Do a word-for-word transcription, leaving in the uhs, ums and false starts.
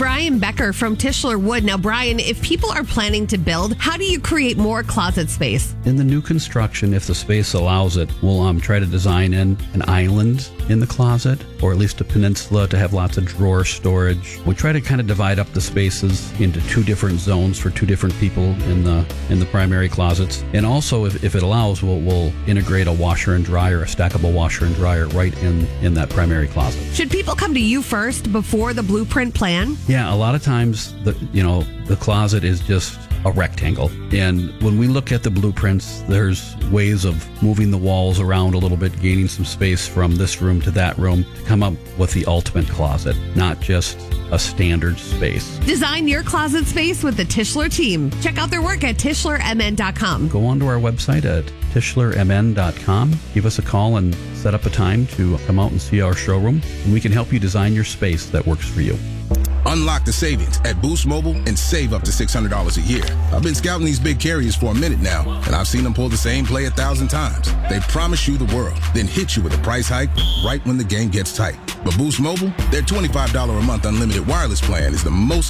Brian Becker from Tischler Wood. Now, Brian, if people are planning to build, how do you create more closet space? In the new construction, if the space allows it, we'll um, try to design in an island in the closet, or at least a peninsula to have lots of drawer storage. We try to kind of divide up the spaces into two different zones for two different people in the in the primary closets. And also, if, if it allows, we'll, we'll integrate a washer and dryer, a stackable washer and dryer right in, in that primary closet. Should people come to you first before the blueprint plan? Yeah, a lot of times, the you know, the closet is just a rectangle. And when we look at the blueprints, there's ways of moving the walls around a little bit, gaining some space from this room to that room to come up with the ultimate closet, not just a standard space. Design your closet space with the Tischler team. Check out their work at Tischler M N dot com. Go onto our website at Tischler M N dot com. Give us a call and set up a time to come out and see our showroom, and we can help you design your space that works for you. Unlock the savings at Boost Mobile and save up to six hundred dollars a year. I've been scouting these big carriers for a minute now, and I've seen them pull the same play a thousand times. They promise you the world, then hit you with a price hike right when the game gets tight. But Boost Mobile, their twenty-five dollars a month unlimited wireless plan is the most